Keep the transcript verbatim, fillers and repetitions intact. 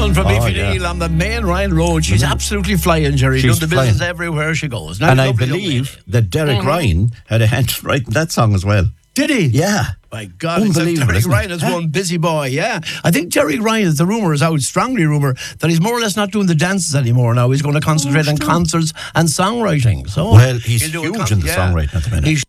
woman from Oh, Beefy yeah. Neal on the main Ryan Road. She's absolutely flying, Jerry. She's Doing the business flying. everywhere she goes. Now, And I lovely young believe lady. that Derek Mhm. Ryan had a hand in writing that song as well. Did he? Yeah. My God, it's Unbelievable, Derek isn't it? Ryan is Huh? one busy boy, yeah. I think Derek Ryan, the rumour is out, strongly rumour, that he's more or less not doing the dances anymore now. He's going to concentrate on concerts and songwriting. So Well, he's he'll do a huge con- in the yeah. songwriting at the minute. He's